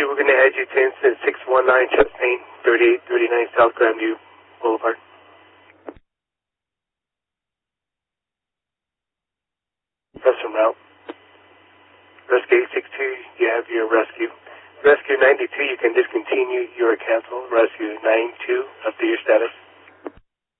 2, we're going to add you to incident 619 Chastain, 3839 South Grandview Boulevard. Custom route. Rescue 862, you have your rescue. Rescue 92, you can discontinue your cancel. Rescue 92, update your status.